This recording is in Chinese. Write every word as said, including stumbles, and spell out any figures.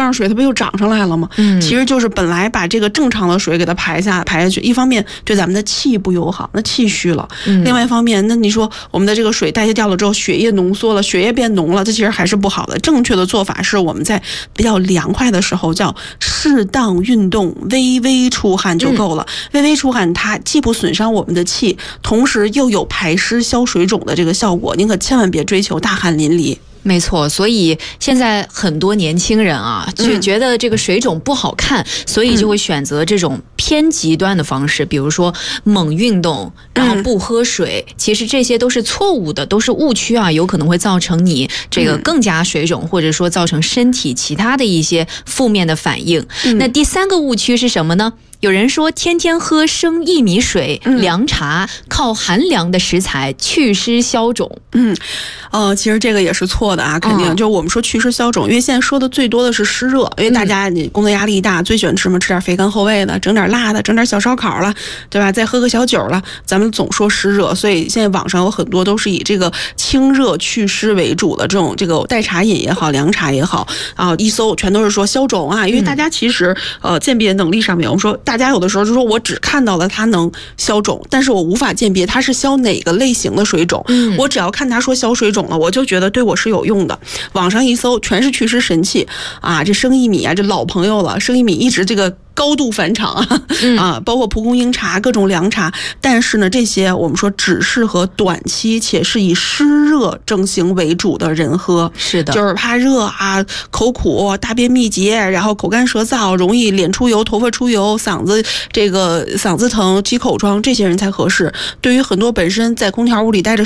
上水它不又涨上来了吗？嗯，其实就是本来把这个正常的水给它排下排下去，一方面对咱们的气不友好，那气虚了；嗯、另外一方面，那你说我们的这个水代谢掉了之后，血液浓缩了，血液变浓了，这其实还是不好的。正确的做法是我们在比较凉快的时候叫适当运动，微微出汗就够了。嗯、微微出汗，它既不损伤我们的气，同时又有排湿消水肿的这个效果。您可千万别追求大汗淋漓。 没错，所以现在很多年轻人啊，就觉得这个水肿不好看，嗯、所以就会选择这种偏极端的方式，比如说猛运动，然后不喝水。嗯、其实这些都是错误的，都是误区啊，有可能会造成你这个更加水肿，嗯、或者说造成身体其他的一些负面的反应。嗯、那第三个误区是什么呢？有人说天天喝生薏米水、凉茶，靠寒凉的食材祛湿消肿。 嗯，呃，其实这个也是错的啊，肯定、嗯、就我们说祛湿消肿，因为现在说的最多的是湿热，因为大家你工作压力大，最喜欢吃什么？吃点肥甘厚味的，整点辣的，整点小烧烤了，对吧？再喝个小酒了，咱们总说湿热，所以现在网上有很多都是以这个清热祛湿为主的这种这个代茶饮也好，凉茶也好啊，一搜全都是说消肿啊，因为大家其实呃鉴别能力上面，我们说。大家有的时候就说我只看到了它能消肿，但是我无法鉴别它是消哪个类型的水肿。嗯、我只要看它说消水肿了，我就觉得对我是有用的。网上一搜全是祛湿神器啊，这生薏米啊，这老朋友了，生薏米一直这个。高度返场啊，嗯、啊，包括蒲公英茶、各种凉茶，但是呢，这些我们说只适合短期且是以湿热症型为主的人喝。 是的， 就是怕热啊、口苦、大便秘结，然后口干舌燥，容易脸出油、头发出油、嗓子这个嗓子疼、起口疮，这些人才合适。对于很多本身在空调屋里待着